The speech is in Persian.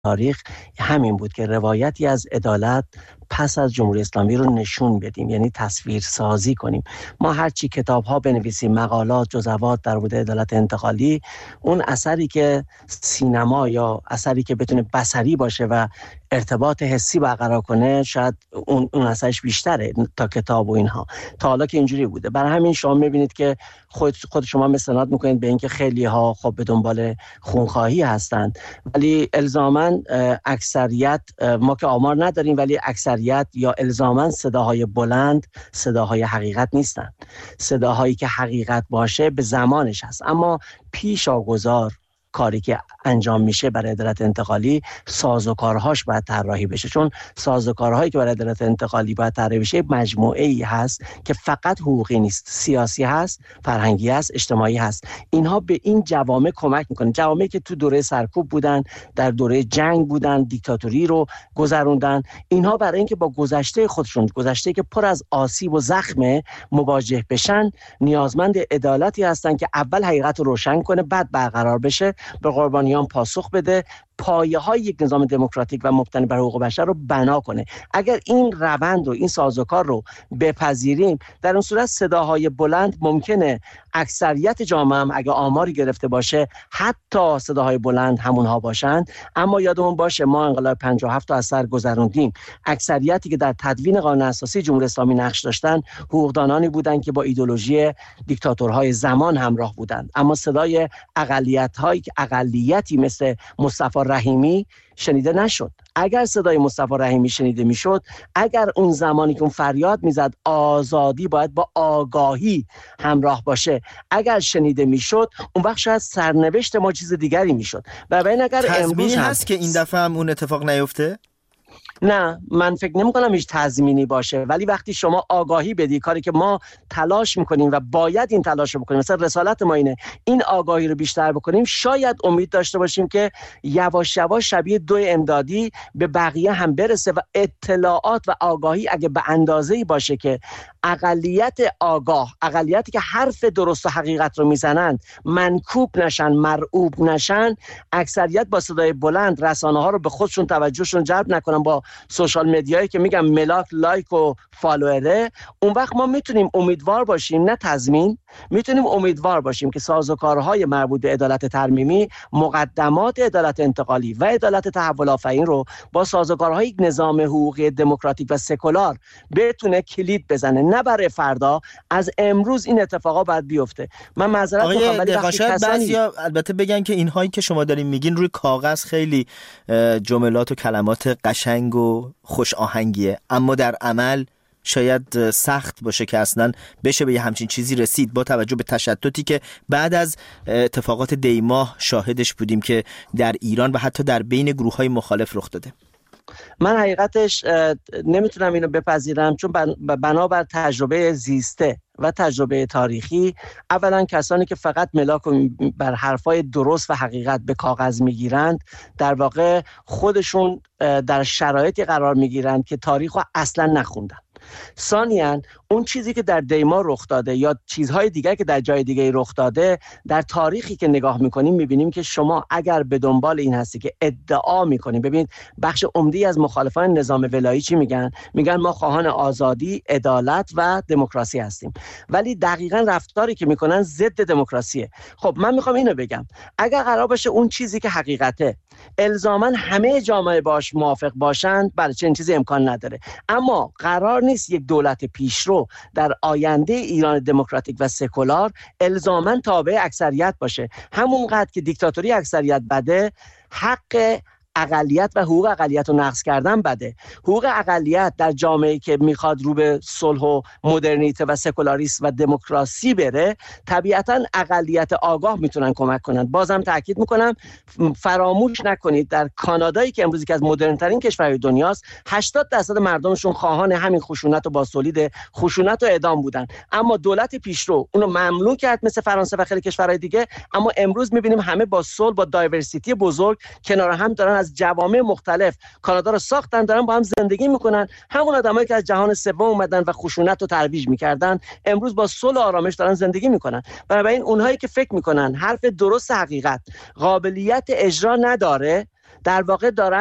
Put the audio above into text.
تاریخ همین بود که روایتی از عدالت پس از جمهوری اسلامی رو نشون بدیم، یعنی تصویر سازی کنیم. ما هرچی کتاب ها بنویسیم، مقالات، جزوات در مورد عدالت انتقالی، اون اثری که سینما یا اثری که بتونه بصری باشه و ارتباط حسی برقرار کنه، شاید اون اثرش بیشتره تا کتاب و اینها. تا حالا که اینجوری بوده. برای همین شما میبینید که خود شما استناد میکنید به اینکه خیلی ها خب به دنبال خونخواهی هستند، ولی الزاما اکثریت، ما که آمار نداریم، ولی اکثریت یا الزاما صداهای بلند صداهای حقیقت نیستند. صداهایی که حقیقت باشه به زمانش هست، اما پیشاگذار کاری که انجام میشه برای عدالت انتقالی، سازوکارهاش باید طراحی بشه، چون سازوکارهایی که برای عدالت انتقالی باید طراحی بشه مجموعه‌ای هست که فقط حقوقی نیست، سیاسی هست، فرهنگی هست، اجتماعی هست. اینها به این جوامع کمک میکنه، جوامعی که تو دوره سرکوب بودن، در دوره جنگ بودن، دیکتاتوری رو گذروندن. اینها برای اینکه با گذشته خودشون، گذشته که پر از آسیب و زخم، مواجه بشن، نیازمند عدالتی هستن که اول حقیقت رو روشن کنه، بعد برقرار بشه، به قربانیان پاسخ بده، پایه‌های یک نظام دموکراتیک و مبتنی بر حقوق بشر رو بنا کنه. اگر این روند رو، این سازوکار رو بپذیریم، در اون صورت صداهای بلند ممکنه اکثریت جامعه هم اگه آماری گرفته باشه حتی صداهای بلند همونها باشند. اما یادمون باشه ما انقلاب 57 رو از سر گذروندیم. اکثریتی که در تدوین قانون اساسی جمهوری اسلامی نقش داشتن حقوقدانانی بودند که با ایدئولوژی دیکتاتورهای زمان همراه بودند، اما صدای اقلیتی مثل مصطفی رحیمی شنیده نشد. اگر صدای مصطفی رحیمی شنیده میشد، اگر اون زمانی که اون فریاد میزد آزادی باید با آگاهی همراه باشه، اگر شنیده میشد، اون وقت شاید سرنوشت ما چیز دیگری میشد. و ببین اگر امروز هست که این دفعه هم اون اتفاق نیفته؟ نه، من فکر نمی کنم هیچ تضمینی باشه، ولی وقتی شما آگاهی بدی، کاری که ما تلاش میکنیم و باید این تلاش رو بکنیم، مثلا رسالت ما اینه این آگاهی رو بیشتر بکنیم، شاید امید داشته باشیم که یواش یواش شبیه 2 امدادی به بقیه هم برسه و اطلاعات و آگاهی اگه به اندازه‌ای باشه که اقلیت آگاه، اقلیتی که حرف درست و حقیقت رو میزنن، منکوب نشن، مرعوب نشن، اکثریت با صدای بلند رسانه ها رو به خودشون توجهشون جلب نکنن، با سوشال مدیایی که میگم ملاک لایک و فالووره، اون وقت ما میتونیم امیدوار باشیم، نه تضمین، میتونیم امیدوار باشیم که سازوکارهای مربوط به عدالت ترمیمی، مقدمات عدالت انتقالی و عدالت تحول آفرین رو با سازوکارهای نظام حقوقی دموکراتیک و سکولار بتونه کلید بزنه. نه برای فردا، از امروز این اتفاقا باید بیفته. من معذرت میخوام ولی وقتی بعضیا البته بگن که اینهایی که شما دارین میگین روی کاغذ خیلی جملات و کلمات قشنگ و خوش آهنگیه، اما در عمل شاید سخت باشه که اصلا بشه به یه همچین چیزی رسید، با توجه به تشتتی که بعد از اتفاقات دیماه شاهدش بودیم که در ایران و حتی در بین گروه‌های مخالف رخ داده. من حقیقتش نمیتونم اینو بپذیرم، چون بنابر تجربه زیسته و تجربه تاریخی، اولا کسانی که فقط ملاک بر حرفای درست و حقیقت به کاغذ میگیرند، در واقع خودشون در شرایطی قرار میگیرند که تاریخ رو اصلا نخوندن. ثانیاً اون چیزی که در دیما رخ داده یا چیزهای دیگه که در جای دیگه رخ داده، در تاریخی که نگاه میکنیم میبینیم که شما اگر به دنبال این هستی که ادعا میکنیم، ببینید بخش عمده‌ای از مخالفان نظام ولایی چی میگن؟ میگن ما خواهان آزادی، عدالت و دموکراسی هستیم، ولی دقیقاً رفتاری که میکنن ضد دموکراسیه. خب من میخوام اینو بگم، اگر قرار باشه اون چیزی که حقیقته الزاماً همه جامعه باش موافق باشند، بله چنین چیزی امکان نداره، اما قرار نیست یک دولت پیشرو در آینده ایران دموکراتیک و سکولار الزاماً تابع اکثریت باشه. همونقدر که دیکتاتوری اکثریت بده، حق اقلیت و حقوق اقلیت رو نقض کردن بده. حقوق اقلیت در جامعه‌ای که میخواد رو به صلح و مدرنیته و سکولاریسم و دموکراسی بره، طبیعتاً اقلیت آگاه میتونن کمک کنن. بازم تاکید میکنم، فراموش نکنید در کانادایی که امروز که از مدرن‌ترین کشورهای دنیاست، 80% مردمشون خواهان همین خشونت و بازتولید خشونت و اعدام بودن، اما دولت پیشرو اونو ممنوع کرد مثل فرانسه و خیلی کشورهای دیگه. اما امروز میبینیم همه با صلح، با دایورسیتی بزرگ کنار هم دارن، از جوامع مختلف کانادا رو ساختن، دارن با هم زندگی میکنن. همون آدمایی که از جهان سوم اومدن و خشونت رو ترویج میکردن، امروز با صلح و آرامش دارن زندگی میکنن. بنابراین اونهایی که فکر میکنن حرف درست حقیقت قابلیت اجرا نداره، در واقع دارن